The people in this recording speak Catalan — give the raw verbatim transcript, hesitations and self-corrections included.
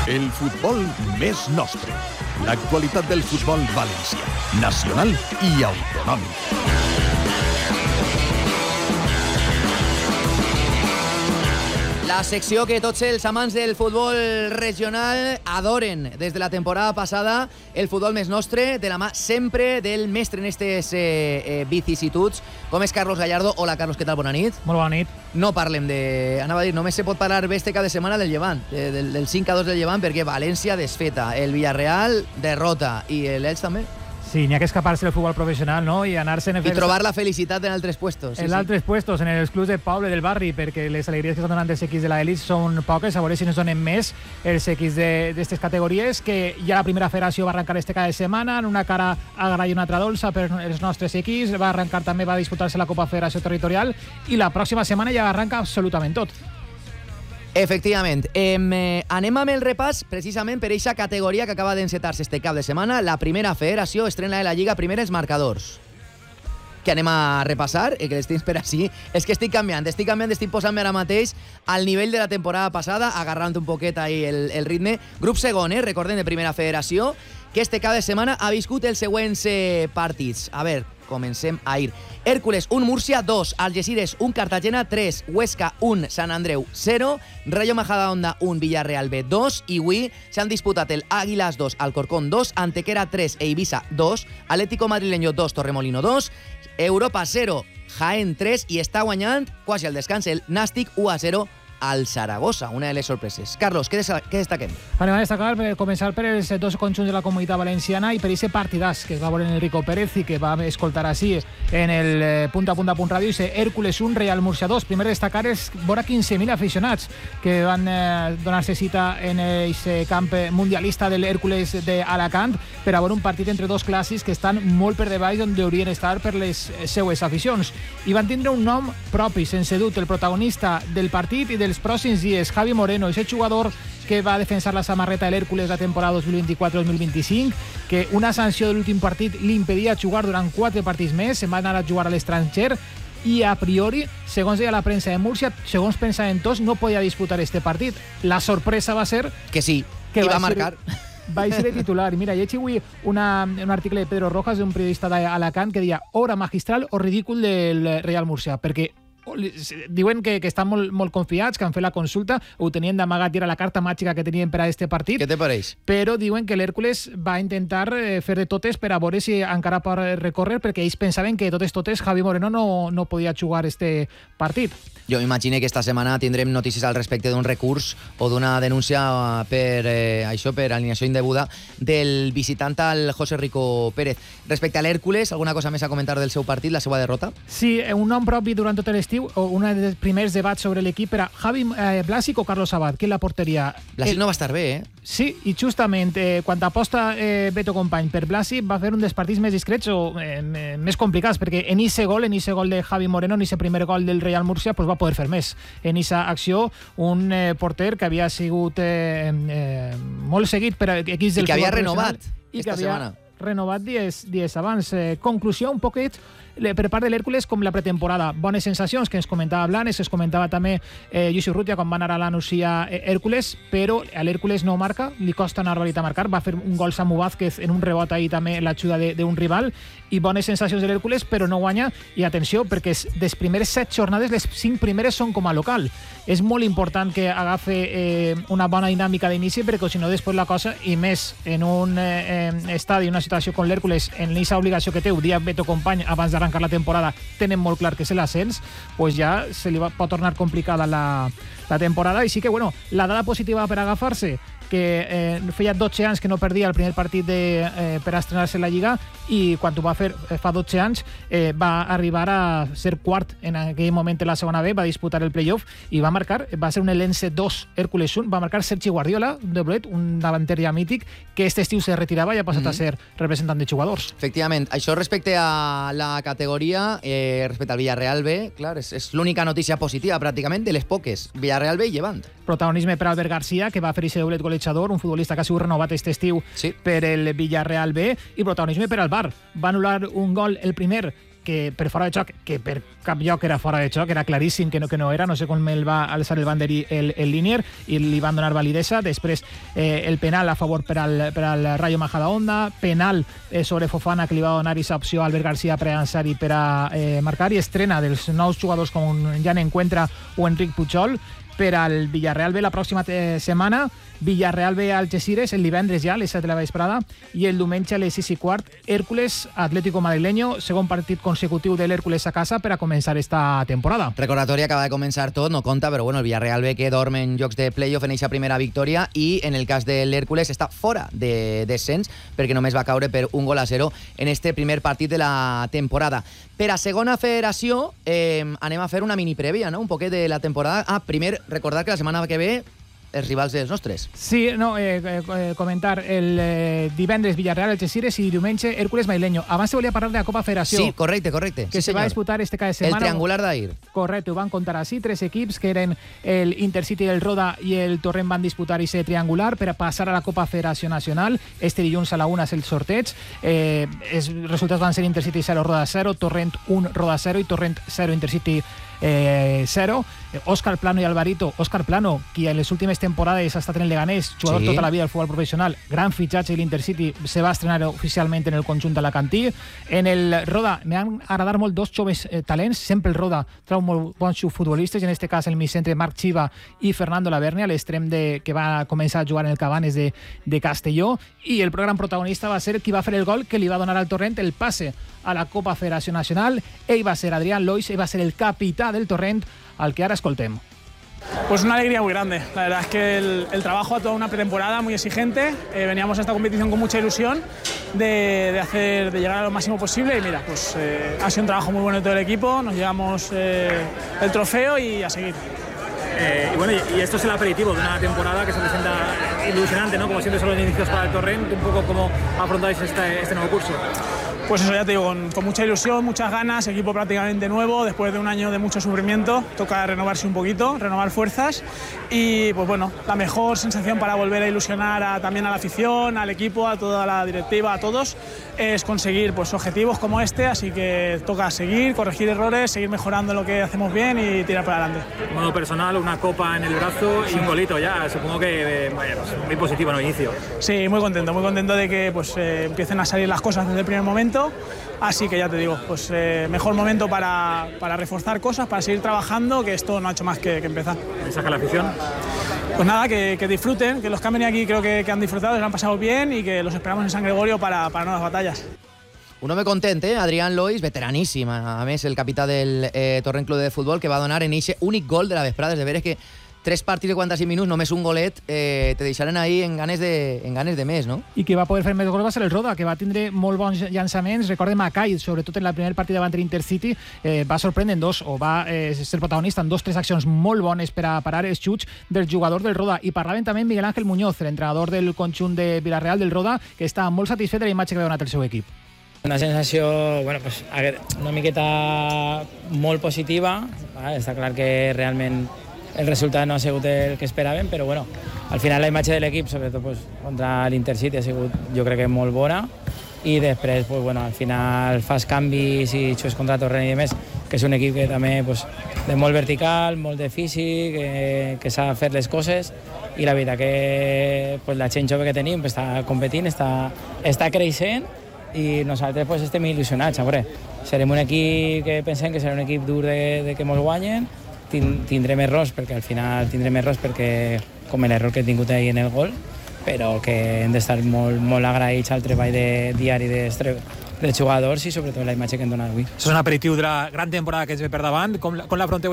El futbol més nostre. L'actualitat del futbol valencià, nacional i autonòmic. La secció que tots els amants del futbol regional adoren des de la temporada passada, el futbol més nostre, de la mà sempre del mestre en aquestes eh, eh, vicissituds, com és Carlos Gallardo. Hola, Carlos, què tal? Bona nit. Molt bona nit. No parlem de... Anava a dir, només se pot parlar bé este cap de setmana del Llevant, eh, del, del cinc a dos del Llevant, perquè València desfeta, el Villarreal derrota, i l'Elx també. Sí, n'hi ha que escapar-se del futbol professional, no? I anar-se en I trobar la felicitat en altres puestos. Sí, en sí. altres puestos, en els clubs de poble del barri, perquè les alegries que estan donant els equips de l'elit són poques, a veure si ens donen més els equips d'aquestes categories, que ja la primera federació va arrencar este cada setmana, en una cara agra i una altra dolça per els nostres equips, va arrencar també, va disputar-se la Copa Federació Territorial, i la pròxima setmana ja arrenca absolutament tot. Efectivament. Eh, anem amb el repàs precisament per aquesta categoria que acaba d'encetar-se este cap de setmana. La primera federació estrena de la Lliga, primer els marcadors. Que anem a repassar, eh, que les tens per així. És que estic canviant, estic canviant, estic posant-me ara mateix al nivell de la temporada passada, agarrant un poquet ahí el, el ritme. Grup segon, eh, recordem, de primera federació, que este cap de setmana ha viscut els següents eh, partits. A veure, comencem a ir. Hércules un, Múrcia dos, Algeciras un, Cartagena tres, Huesca un, Sant Andreu zero, Rayo Majadahonda un, Villarreal B dos, i avui s'han disputat el Águilas dos, Alcorcón dos, Antequera tres e Ibiza dos, Atlético Madrileño dos, Torremolino dos, Europa zero, Jaén tres, i està guanyant, quasi al descans, el Nàstic u a zero al Saragossa, una de les sorpreses. Carlos, què, des què destaquem? Anem a destacar, per començar per els dos conjunts de la Comunitat Valenciana i per aquest partidàs que es va veure en Enrico Pérez i que va escoltar així en el Punta a Punta Punt Ràdio, i Hércules un, Real Múrcia dos. Primer destacar és vora quinze mil aficionats que van eh, donar-se cita en aquest camp mundialista del Hércules d'Alacant per a veure un partit entre dos clàssics que estan molt per davall on haurien estar per les seues aficions. I van tindre un nom propi, sense dubte, el protagonista del partit i dels pròxims dies, Javi Moreno, aquest jugador que va defensar la samarreta de l'Hércules la temporada dos mil vint-i-quatre dos mil vint-i-cinc, que una sanció de l'últim partit li impedia jugar durant quatre partits més, se'n va anar a jugar a l'estranger, i a priori, segons deia la premsa de Múrcia, segons pensaven tots, no podia disputar este partit. La sorpresa va ser... Que sí, que i va, va marcar. Ser, va ser de titular. Mira, lleig avui una, un article de Pedro Rojas, d'un periodista d'Alacant, que deia obra magistral o ridícul del Real Múrcia, perquè diuen que, que estan molt, molt confiats, que han fet la consulta, ho tenien d'amagat i era la carta màgica que tenien per a este partit. Què te pareix? Però diuen que l'Hèrcules va intentar fer de totes per a veure si encara pot recórrer, perquè ells pensaven que totes totes Javi Moreno no, no podia jugar este partit. Jo m'imagino que esta setmana tindrem notícies al respecte d'un recurs o d'una denúncia per eh, això, per alineació indeguda del visitant al José Rico Pérez. Respecte a l'Hèrcules, alguna cosa més a comentar del seu partit, la seva derrota? Sí, un nom propi durant tot l'estiu, un dels primers debats sobre l'equip era Javi eh, Blasic o Carlos Sabat, qui la porteria? Blasic El... no va estar bé, eh? Sí, i justament eh, quan aposta eh, Beto Company per Blasic va fer un dels partits més discrets o eh, més complicats, perquè en ese gol, en ese gol de Javi Moreno, en ese primer gol del Real Múrcia, pues va poder fer més. En esa acció, un eh, porter que havia sigut eh, eh, molt seguit per equips del I que havia futbol renovat i esta que havia setmana. renovat dies, dies abans. Eh, conclusió un poquet per part de l'Hèrcules com la pretemporada. Bones sensacions, que ens comentava Blanes, es comentava també eh, Lluís Urrutia quan va anar a la Nucía eh, Hèrcules, però a l'Hèrcules no marca, li costa una barbaritat marcar, va fer un gol Samu Vázquez en un rebot ahí també l'ajuda d'un rival, i bones sensacions de l'Hèrcules, però no guanya, i atenció, perquè les primeres set jornades, les cinc primeres són com a local. És molt important que agafi eh, una bona dinàmica d'inici, perquè si no després la cosa, i més en un eh, estadi, una situació com l'Hèrcules, en aquesta obligació que té, ho dia Beto Company abans d'arrencar la temporada, tenen molt clar que és l'ascens, pues ja se li va, pot tornar complicada la, la temporada. I sí que, bueno, la dada positiva per agafar-se, que eh, feia dotze anys que no perdia el primer partit de, eh, per estrenar-se en la Lliga, i quan ho va fer eh, fa dotze anys eh, va arribar a ser quart en aquell moment en la segona B, va disputar el playoff i va marcar, va ser un Elense dos Hércules un, va marcar Sergi Guardiola, un doblet, un davanter ja mític, que este estiu se retirava i ha passat mm-hmm. a ser representant de jugadors. Efectivament, això respecte a la categoria, eh, respecte al Villarreal B, clar, és, és l'única notícia positiva pràcticament de les poques. Villarreal B i Llevant. Protagonisme per Albert García, que va fer ese doblet golejador, un futbolista que ha sigut renovat este estiu sí. per el Villarreal B, i protagonisme per al Bar. Va anul·lar un gol, el primer, que per fora de xoc, que per cap lloc era fora de xoc, era claríssim que no, que no era, no sé com el va alçar el banderí el, el línier i li van donar validesa. Després eh, el penal a favor per al, per al Rayo Majadahonda, penal eh, sobre Fofana que li va donar aquesta opció a Albert García per avançar i per a eh, marcar, i estrena dels nous jugadors com Jan Encuentra o Enric Pujol. Per al Villarreal B la pròxima eh, setmana, Villarreal B Algeciras el divendres ja a les set de la vesprada, i el diumenge a les sis i quart Hércules Atlético Madrileño, segon partit consecutiu de l'Hércules a casa per a començar esta temporada. Recordatori, acaba de començar tot, no compta, però bueno, el Villarreal B que dorm en jocs de playoff en eixa primera victòria, i en el cas de l'Hércules està fora de descens perquè només va caure per un gol a zero en este primer partit de la temporada. Per a segona federació eh, anem a fer una mini prèvia, no? Un poquet de la temporada. Ah, primer recordar que la setmana que ve els rivals dels nostres. Sí, no, eh, eh, comentar el eh, divendres Villarreal Algeciras i diumenge Hércules Madrileño. Abans se volia parlar de la Copa Federació. Sí, correcte, correcte. Que sí, se senyor. va disputar este cada setmana. El triangular d'ahir. Correcte, ho van contar així. Tres equips que eren el Intercity, el Roda i el Torrent van disputar ese triangular per a passar a la Copa Federació Nacional. Este dilluns a la una és el sorteig. Eh, els resultats van ser Intercity zero, Roda zero, Torrent un, Roda zero i Torrent zero, Intercity Eh, zero. Óscar Plano i Alvarito. Óscar Plano, qui en les últimes temporades ha estat en el Leganés, jugador sí. tota la vida del futbol professional, gran fitxatge de l'Intercity, se va estrenar oficialment en el conjunt alacantí. En el Roda m'han agradat molt dos joves eh, talents, sempre el Roda trau molt bons futbolistes, en este cas el migcentre Marc Chiva i Fernando Laverne, a l'extrem de, que va començar a jugar en el Cabanes de, de Castelló, i el gran protagonista va ser qui va fer el gol que li va donar al Torrent el passe a la Copa Federació Nacional. Ell va ser Adrián Lois, ell va ser el capità del Torrent, al que ahora escoltem. Pues una alegría muy grande. La verdad es que el, el trabajo a toda una pretemporada muy exigente. Eh, veníamos a esta competición con mucha ilusión de, de, hacer, de llegar a lo máximo posible y mira, pues eh, ha sido un trabajo muy bueno de todo el equipo. Nos llevamos eh, el trofeo y a seguir. Eh, y bueno, y esto es el aperitivo de una temporada que se presenta ilusionante, ¿no? Como siempre son los inicios para el Torrent. Un poco cómo afrontáis este, este nuevo curso. Pues eso, ya te digo, con, con mucha ilusión, muchas ganas, equipo prácticamente nuevo, después de un año de mucho sufrimiento, toca renovarse un poquito, renovar fuerzas y pues bueno, la mejor sensación para volver a ilusionar a, también a la afición, al equipo, a toda la directiva, a todos, es conseguir pues objetivos como este, así que toca seguir, corregir errores, seguir mejorando lo que hacemos bien y tirar para adelante. De modo personal, una copa en el brazo y un golito ya, supongo que eh, vaya, pues, muy positivo en el inicio. Sí, muy contento, muy contento de que pues eh, empiecen a salir las cosas desde el primer momento. Así que ya te digo, pues eh, mejor momento para, para reforzar cosas, para seguir trabajando, que esto no ha hecho más que, que empezar. ¿Mensaje a la afición? Pues nada, que, que disfruten, que los que han venido aquí creo que, que han disfrutado, que lo han pasado bien y que los esperamos en San Gregorio para, para nuevas batallas. Un home content, eh? Adrián Lois, veteraníssim, a més, el capità del eh, Torrent Club de Futbol, que va donar en eixe únic gol de la vesprada. És de veres que tres partits de quaranta-cinc minuts, només un golet, eh, te deixaren ahí en ganes, de, en ganes de més, no? I que va poder fer més gols va ser el Roda, que va tindre molt bons llançaments. Recordem Macai, sobretot en la primera partida davant l'Intercity, eh, va sorprendre en dos, o va eh, ser protagonista en dos, tres accions molt bones per a parar els xuts del jugador del Roda. I parlaven també Miguel Ángel Muñoz, l'entrenador del conjunt de Villarreal del Roda, que està molt satisfet de la imatge que ha donat el seu equip. Una sensació, bueno, pues, una miqueta molt positiva. ¿vale? Està clar que realment el resultat no ha sigut el que esperàvem, però bueno, al final la imatge de l'equip, sobretot pues, contra l'Intercity, ha sigut jo crec que molt bona, i després pues, bueno, al final fas canvis i xues contra Torrent i demés, que és un equip que també pues, de molt vertical, molt de físic, que, que sap fer les coses, i la veritat que pues, la gent jove que tenim pues, està competint, està, està creixent, i nosaltres pues, estem il·lusionats. A veure, serem un equip que pensem que serà un equip dur de, de que ens guanyen, tindrem errors perquè al final tindrem errors perquè com l'error que he tingut ahir en el gol, però que hem d'estar molt, molt agraïts al treball de diari dels, dels jugadors i sobretot la imatge que hem donat avui. Això és un aperitiu de la gran temporada que ens ve per davant. Com, com l'afronteu